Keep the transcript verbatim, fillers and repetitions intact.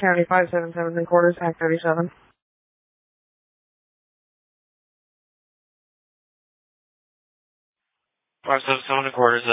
County five seven seven and quarters, Act thirty-seven. five seven seven and quarters.